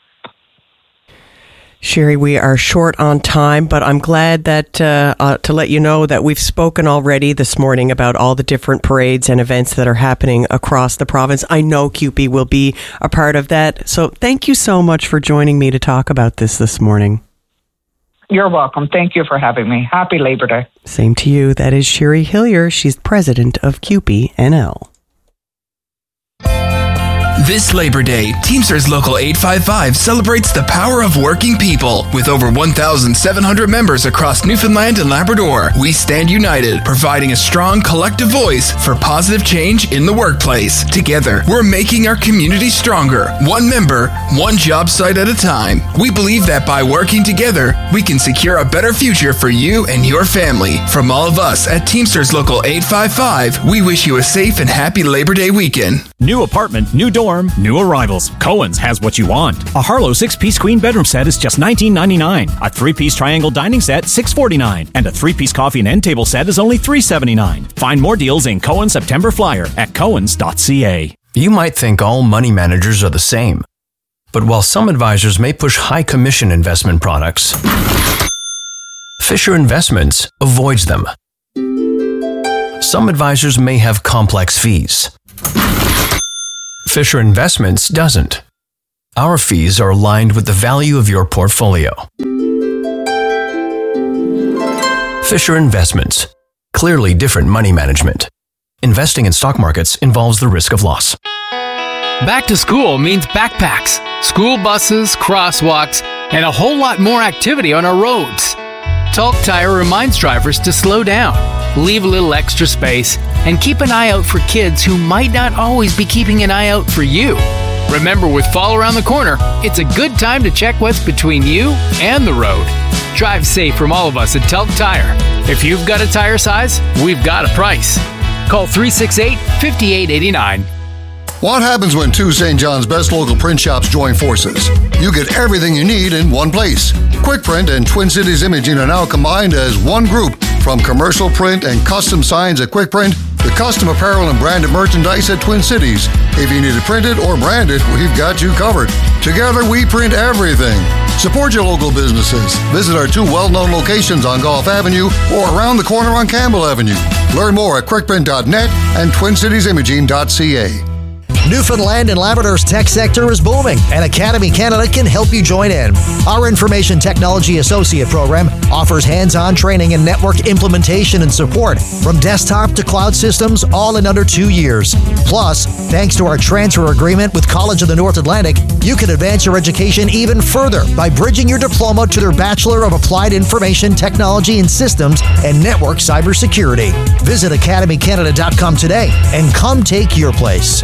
Sherry, we are short on time, but I'm glad that uh, uh, to let you know that we've spoken already this morning about all the different parades and events that are happening across the province. I know C U P E will be a part of that. So thank you so much for joining me to talk about this this morning. You're welcome. Thank you for having me. Happy Labor Day. Same to you. That is Sherry Hillier. She's president of C U P E N L. This Labor Day, Teamsters Local eight five five celebrates the power of working people. With over one thousand seven hundred members across Newfoundland and Labrador, we stand united, providing a strong collective voice for positive change in the workplace. Together, we're making our community stronger, one member, one job site at a time. We believe that by working together, we can secure a better future for you and your family. From all of us at Teamsters Local eight five five, we wish you a safe and happy Labor Day weekend. New apartment, new door. storm, new arrivals. Cohen's has what you want. A Harlow six-piece queen bedroom set is just nineteen ninety-nine. A three-piece triangle dining set, six forty-nine. And a three-piece coffee and end table set is only three seventy-nine. Find more deals in Cohen's September Flyer at cohens dot c a. You might think all money managers are the same. But while some advisors may push high commission investment products, Fisher Investments avoids them. Some advisors may have complex fees. Fisher Investments doesn't. Our fees are aligned with the value of your portfolio. Fisher Investments. Clearly different money management. Investing in stock markets involves the risk of loss. Back to school means backpacks, school buses, crosswalks, and a whole lot more activity on our roads. Talk Tire reminds drivers to slow down, leave a little extra space, and keep an eye out for kids who might not always be keeping an eye out for you. Remember, with fall around the corner, it's a good time to check what's between you and the road. Drive safe from all of us at Talk Tire. If you've got a tire size, we've got a price. Call three six eight, five eight eight nine. What happens when two Saint John's best local print shops join forces? You get everything you need in one place. Quick Print and Twin Cities Imaging are now combined as one group, from commercial print and custom signs at Quick Print to custom apparel and branded merchandise at Twin Cities. If you need it printed or branded, we've got you covered. Together, we print everything. Support your local businesses. Visit our two well-known locations on Gulf Avenue or around the corner on Campbell Avenue. Learn more at quick print dot net and twin cities imaging dot c a. Newfoundland and Labrador's tech sector is booming, and Academy Canada can help you join in. Our Information Technology Associate program offers hands-on training in network implementation and support, from desktop to cloud systems, all in under two years. Plus, thanks to our transfer agreement with College of the North Atlantic, you can advance your education even further by bridging your diploma to their Bachelor of Applied Information Technology and Systems and Network Cybersecurity. Visit academy canada dot com today and come take your place.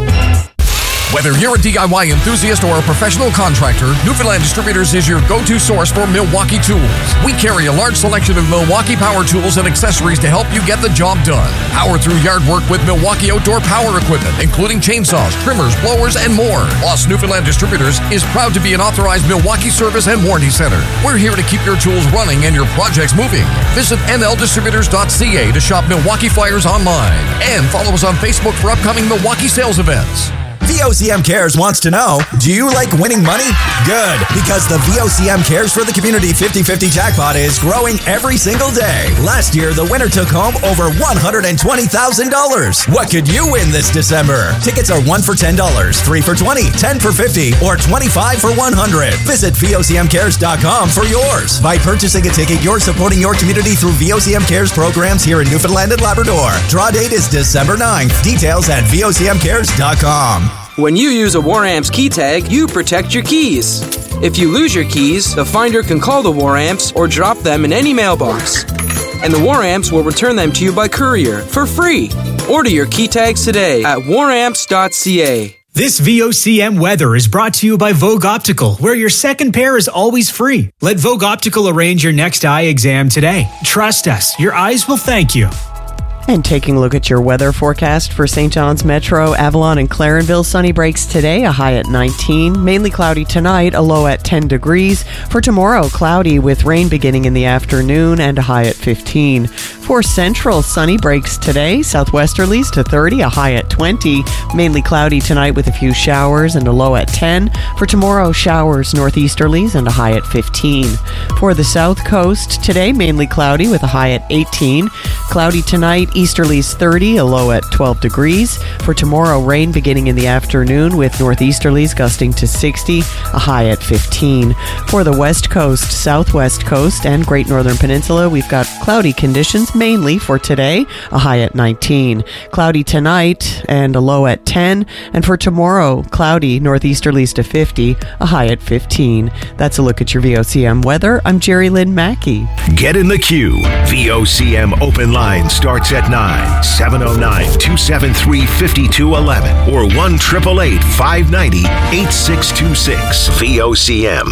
Whether you're a D I Y enthusiast or a professional contractor, Newfoundland Distributors is your go-to source for Milwaukee tools. We carry a large selection of Milwaukee power tools and accessories to help you get the job done. Power through yard work with Milwaukee outdoor power equipment, including chainsaws, trimmers, blowers, and more. Plus, Newfoundland Distributors is proud to be an authorized Milwaukee service and warranty center. We're here to keep your tools running and your projects moving. Visit n l distributors dot c a to shop Milwaukee flyers online. And follow us on Facebook for upcoming Milwaukee sales events. V O C M Cares wants to know, do you like winning money? Good, because the V O C M Cares for the Community fifty fifty jackpot is growing every single day. Last year, the winner took home over one hundred twenty thousand dollars. What could you win this December? Tickets are one for ten dollars, three for twenty dollars, ten for fifty dollars, or twenty-five for one hundred dollars. Visit V O C M cares dot com for yours. By purchasing a ticket, you're supporting your community through V O C M Cares programs here in Newfoundland and Labrador. Draw date is December ninth. Details at V O C M cares dot com. When you use a WarAmps key tag, you protect your keys. If you lose your keys, the finder can call the WarAmps or drop them in any mailbox. And the WarAmps will return them to you by courier for free. Order your key tags today at war amps dot c a. This V O C M weather is brought to you by Vogue Optical, where your second pair is always free. Let Vogue Optical arrange your next eye exam today. Trust us, your eyes will thank you. And taking a look at your weather forecast for Saint John's Metro, Avalon, and Clarenville. Sunny breaks today, a high at nineteen. Mainly cloudy tonight, a low at ten degrees. For tomorrow, cloudy with rain beginning in the afternoon and a high at fifteen. For Central, sunny breaks today, southwesterlies to thirty, a high at twenty. Mainly cloudy tonight with a few showers and a low at ten. For tomorrow, showers northeasterlies and a high at fifteen. For the South Coast, today mainly cloudy with a high at eighteen. Cloudy tonight, easterlies thirty, a low at twelve degrees. For tomorrow, rain beginning in the afternoon with northeasterlies gusting to sixty, a high at fifteen. For the West Coast, Southwest Coast, and Great Northern Peninsula, we've got cloudy conditions mainly for today, a high at nineteen. Cloudy tonight and a low at ten. And for tomorrow, cloudy northeasterlies to fifty, a high at fifteen. That's a look at your V O C M weather. I'm Jerry Lynn Mackey. Get in the queue. V O C M open line starts at nine, seven oh nine, two seven three, five two one one or one eight eight eight, five nine zero, eight six two six. V O C M.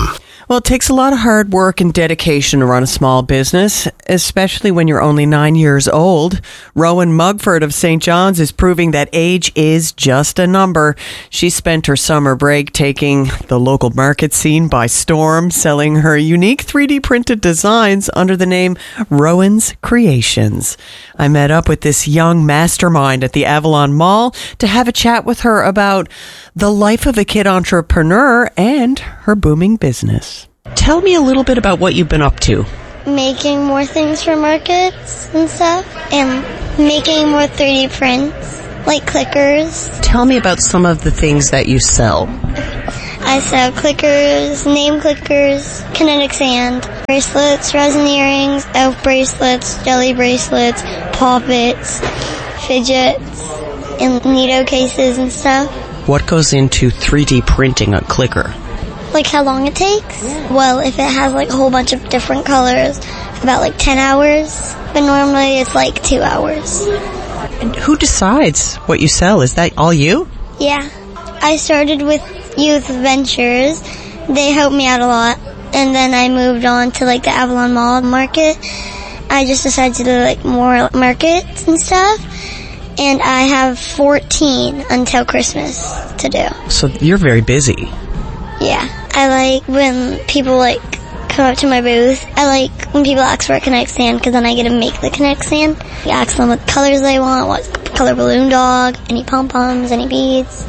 Well, it takes a lot of hard work and dedication to run a small business, especially when you're only nine years old. Rowan Mugford of Saint John's is proving that age is just a number. She spent her summer break taking the local market scene by storm, selling her unique three D printed designs under the name Rowan's Creations. I met up with this young mastermind at the Avalon Mall to have a chat with her about the life of a kid entrepreneur and her booming business. Tell me a little bit about what you've been up to. Making more things for markets and stuff, and making more three D prints, like clickers. Tell me about some of the things that you sell. I sell clickers, name clickers, kinetic sand, bracelets, resin earrings, elf bracelets, jelly bracelets, poppets, fidgets, and Nido cases and stuff. What goes into three D printing a clicker? Like how long it takes? Well, if it has like a whole bunch of different colors, about like ten hours. But normally it's like two hours. And who decides what you sell? Is that all you? Yeah. I started with Youth Ventures. They helped me out a lot. And then I moved on to like the Avalon Mall market. I just decided to do like more markets and stuff. And I have fourteen until Christmas to do. So you're very busy. Yeah. I like when people like come up to my booth. I like when people ask for a Kinetic sand because then I get to make the Kinetic sand. I ask them what colors they want, what color balloon dog, any pom-poms, any beads,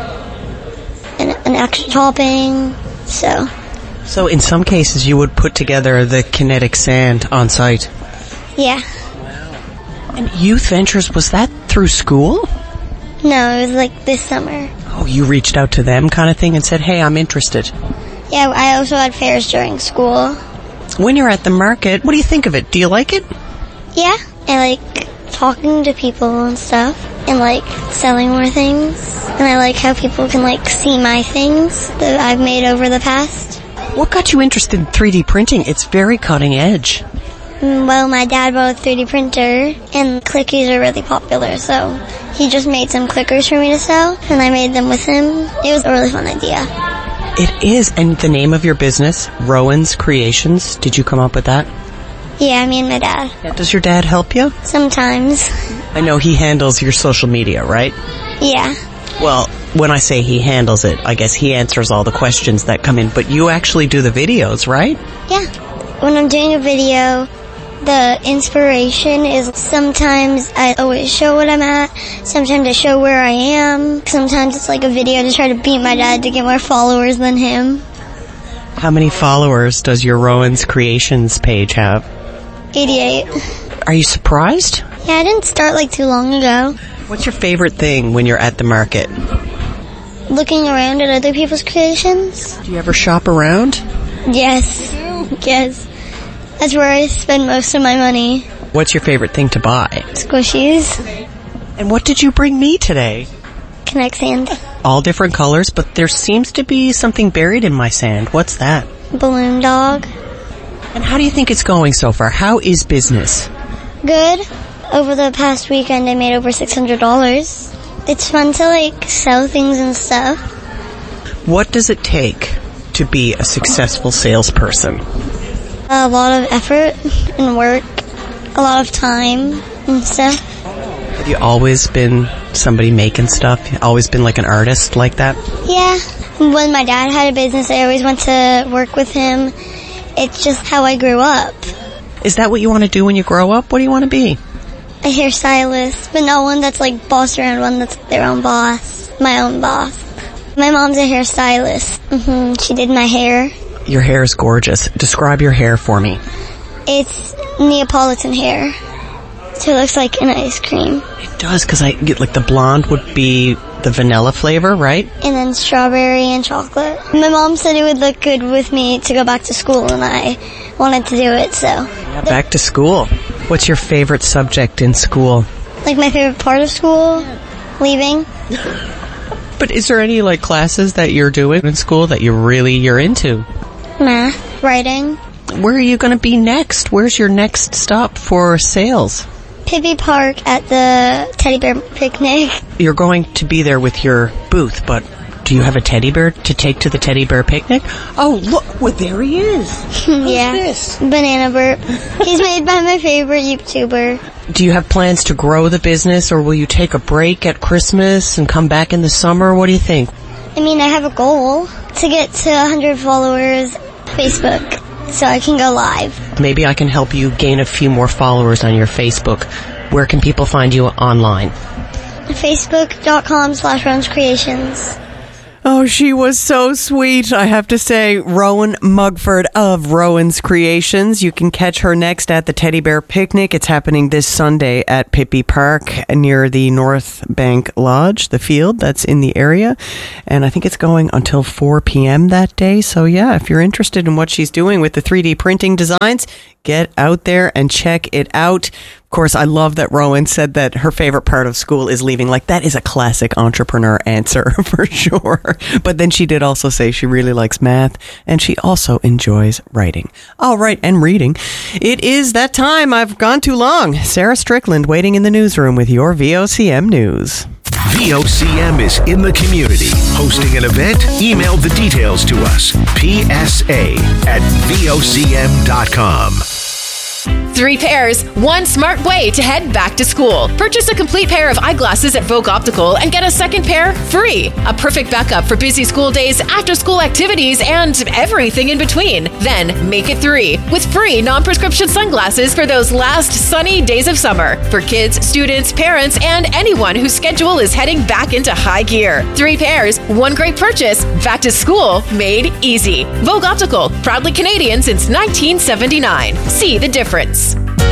and an extra topping. So. So in some cases you would put together the Kinetic sand on site? Yeah. And Youth Ventures, was that through school? No, it was like this summer. Oh, you reached out to them kind of thing and said, hey, I'm interested. Yeah, I also had fairs during school. When you're at the market, what do you think of it? Do you like it? Yeah, I like talking to people and stuff and like selling more things. And I like how people can like see my things that I've made over the past. What got you interested in three D printing? It's very cutting edge. Well, my dad bought a three D printer, and clickies are really popular, so he just made some clickers for me to sell, and I made them with him. It was a really fun idea. It is. And the name of your business, Rowan's Creations, did you come up with that? Yeah, me and my dad. Yeah, does your dad help you? Sometimes. I know he handles your social media, right? Yeah. Well, when I say he handles it, I guess he answers all the questions that come in, but you actually do the videos, right? Yeah. When I'm doing a video, the inspiration is sometimes I always show what I'm at, sometimes I show where I am, sometimes it's like a video to try to beat my dad to get more followers than him. How many followers does your Rowan's Creations page have? eighty-eight. Are you surprised? Yeah, I didn't start like too long ago. What's your favorite thing when you're at the market? Looking around at other people's creations. Do you ever shop around? Yes. Yes. That's where I spend most of my money. What's your favorite thing to buy? Squishies. And what did you bring me today? Kinetic sand. All different colors, but there seems to be something buried in my sand. What's that? Balloon dog. And how do you think it's going so far? How is business? Good. Over the past weekend, I made over six hundred dollars. It's fun to, like, sell things and stuff. What does it take to be a successful salesperson? A lot of effort and work, a lot of time and stuff. Have you always been somebody making stuff? Always been like an artist like that? Yeah. When my dad had a business, I always went to work with him. It's just how I grew up. Is that what you want to do when you grow up? What do you want to be? A hairstylist, but not one that's like bossed around, one that's their own boss. My own boss. My mom's a hairstylist. Mm-hmm. She did my hair. Your hair is gorgeous. Describe your hair for me. It's Neapolitan hair. So it looks like an ice cream. It does, because I get like the blonde would be the vanilla flavor, right? And then strawberry and chocolate. My mom said it would look good with me to go back to school, and I wanted to do it, so. Yeah, back to school. What's your favorite subject in school? Like my favorite part of school? Leaving. But is there any like classes that you're doing in school that you really, you're into? Math. Writing. Where are you going to be next? Where's your next stop for sales? Pibby Park at the teddy bear picnic. You're going to be there with your booth, but Do you have a teddy bear to take to the teddy bear picnic? Oh, look, well, there he is. yeah. this? Banana Bert. He's made by my favorite YouTuber. Do you have plans to grow the business, or will you take a break at Christmas and come back in the summer? What do you think? I mean, I have a goal to get to one hundred followers on Facebook so I can go live. Maybe I can help you gain a few more followers on your Facebook. Where can people find you online? Facebook.com slash Rowan's Creations. Oh, she was so sweet. I have to say, Rowan Mugford of Rowan's Creations. You can catch her next at the Teddy Bear Picnic. It's happening this Sunday at Pippi Park near the North Bank Lodge, the field that's in the area. And I think it's going until four p.m. that day. So yeah, if you're interested in what she's doing with the three D printing designs, get out there and check it out. Of course, I love that Rowan said that her favorite part of school is leaving. Like, that is a classic entrepreneur answer for sure. But then she did also say she really likes math and she also enjoys writing. All right, and reading. It is that time. I've gone too long. Sarah Strickland waiting in the newsroom with your V O C M news. V O C M is in the community. Hosting an event? Email the details to us. P S A at V O C M dot com. Three pairs, one smart way to head back to school. Purchase a complete pair of eyeglasses at Vogue Optical and get a second pair free. A perfect backup for busy school days, after-school activities, and everything in between. Then make it three with free non-prescription sunglasses for those last sunny days of summer. For kids, students, parents, and anyone whose schedule is heading back into high gear. Three pairs, one great purchase. Back to school made easy. Vogue Optical, proudly Canadian since nineteen seventy-nine. See the difference.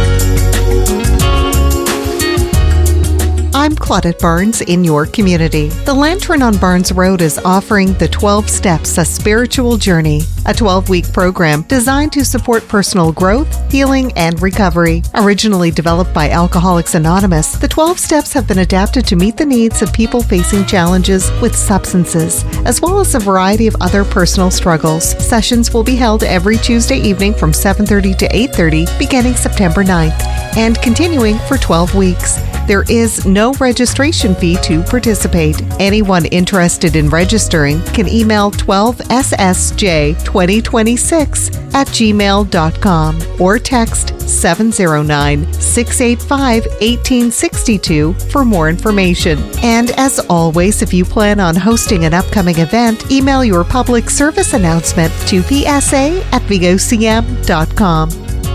I'm Claudette Barnes in your community. The Lantern on Barnes Road is offering the twelve Steps, a Spiritual Journey, a twelve-week program designed to support personal growth, healing, and recovery. Originally developed by Alcoholics Anonymous, the twelve Steps have been adapted to meet the needs of people facing challenges with substances, as well as a variety of other personal struggles. Sessions will be held every Tuesday evening from seven thirty to eight thirty, beginning September ninth, and continuing for twelve weeks. There is no registration fee to participate. Anyone interested in registering can email twelve S S J twenty twenty-six at gmail dot com or text seven zero nine, six eight five, one eight six two for more information. And as always, if you plan on hosting an upcoming event, email your public service announcement to P S A at V O C M dot com.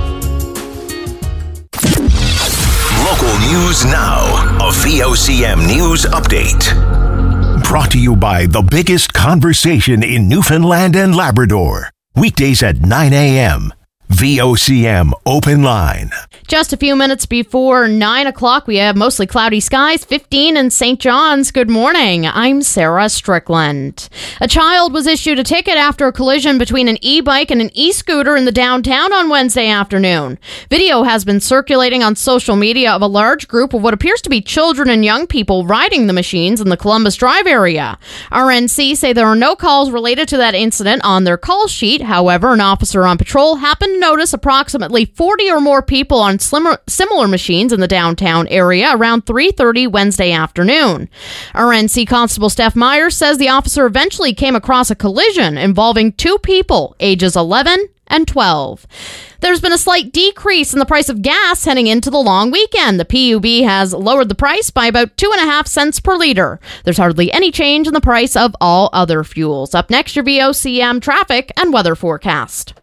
Local news now. A V O C M News Update. Brought to you by the biggest conversation in Newfoundland and Labrador. Weekdays at nine a.m. V O C M Open Line. Just a few minutes before nine o'clock, we have mostly cloudy skies, fifteen in Saint John's. Good morning. I'm Sarah Strickland. A child was issued a ticket after a collision between an e-bike and an e-scooter in the downtown on Wednesday afternoon. Video has been circulating on social media of a large group of what appears to be children and young people riding the machines in the Columbus Drive area. R N C say there are no calls related to that incident on their call sheet. However, an officer on patrol happened to notice approximately forty or more people on slimmer, similar machines in the downtown area around three thirty Wednesday afternoon. R N C Constable Steph Myers says the officer eventually came across a collision involving two people, ages eleven and twelve. There's been a slight decrease in the price of gas heading into the long weekend. The P U B has lowered the price by about two and a half cents per liter. There's hardly any change in the price of all other fuels. Up next, your V O C M traffic and weather forecast.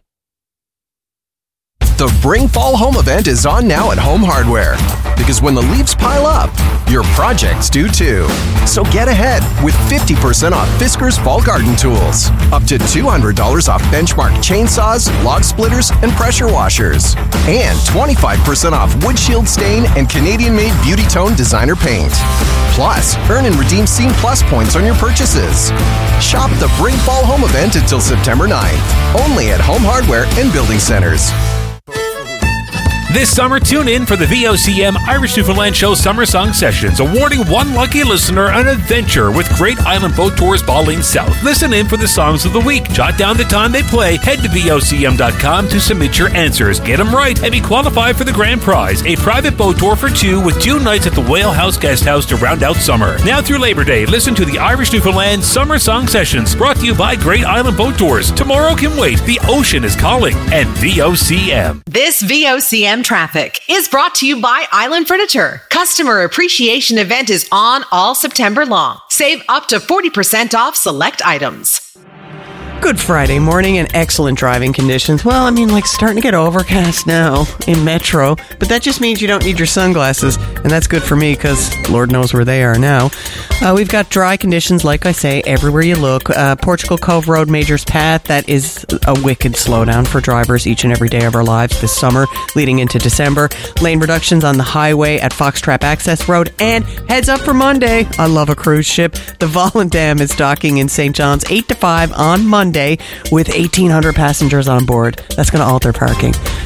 The Bring Fall Home event is on now at Home Hardware. Because when the leaves pile up, your projects do too. So get ahead with fifty percent off Fiskars Fall Garden Tools. Up to two hundred dollars off Benchmark chainsaws, log splitters, and pressure washers. And twenty-five percent off Wood Shield Stain and Canadian-made Beauty Tone designer paint. Plus, earn and redeem Scene Plus points on your purchases. Shop the Bring Fall Home event until September ninth. Only at Home Hardware and Building Centers. This summer, tune in for the V O C M Irish Newfoundland Show Summer Song Sessions, awarding one lucky listener an adventure with Great Island Boat Tours Balling South. Listen in for the songs of the week. Jot down the time they play. Head to V O C M dot com to submit your answers. Get them right and be qualified for the grand prize, a private boat tour for two with two nights at the Whale House Guest House to round out summer. Now through Labor Day, listen to the Irish Newfoundland Summer Song Sessions, brought to you by Great Island Boat Tours. Tomorrow can wait. The ocean is calling. And V O C M. This V O C M traffic is brought to you by Island Furniture. Customer Appreciation Event is on all September long. Save up to forty percent off select items. Good Friday morning and excellent driving conditions. Well, I mean, like starting to get overcast now in Metro, but that just means you don't need your sunglasses, and that's good for me because Lord knows where they are now. Uh, we've got dry conditions, like I say, everywhere you look. Uh, Portugal Cove Road, Majors Path, that is a wicked slowdown for drivers each and every day of our lives this summer, leading into December. Lane reductions on the highway at Foxtrap Access Road, and heads up for Monday. I love a cruise ship. The Volendam is docking in Saint John's eight to five on Monday with eighteen hundred passengers on board. That's going to alter parking.